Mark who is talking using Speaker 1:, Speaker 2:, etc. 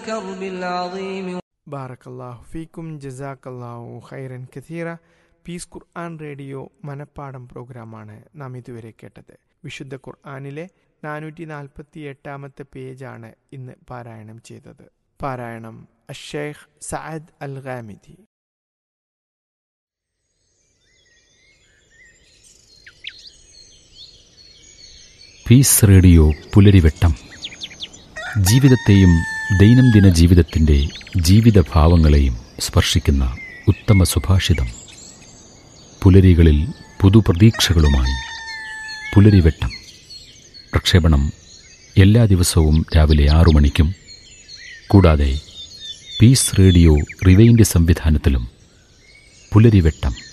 Speaker 1: الكرب العظيم.
Speaker 2: ബാറക്കല്ലാഹു ഫീക്കും ജസാക്കല്ലാഹു ഖൈറൻ കഥീറ. പീസ് ഖുർആൻ റേഡിയോ മനപ്പാടം പ്രോഗ്രാമാണ് നാം ഇതുവരെ കേട്ടത്. വിശുദ്ധ ഖുർആനിലെ 448 പേജാണ് ഇന്ന് പാരായണം ചെയ്തത്. പാരായണം അഷ്ശൈഖ് സഅദ് അൽ ഗാമിദി.
Speaker 3: പീസ് റേഡിയോ പുലരിവെട്ടം. ജീവിതത്തെയും ദൈനംദിന ജീവിതത്തിൻ്റെ ജീവിതഭാവങ്ങളെയും സ്പർശിക്കുന്ന ഉത്തമ സുഭാഷിതം. പുലരികളിൽ പുതുപ്രതീക്ഷകളുമായി പുലരിവെട്ടം. പ്രക്ഷേപണം എല്ലാ ദിവസവും രാവിലെ 6 മണിക്കും. കൂടാതെ പീസ് റേഡിയോ റിവൈൻഡ് സംവിധാനത്തിലും പുലരിവെട്ടം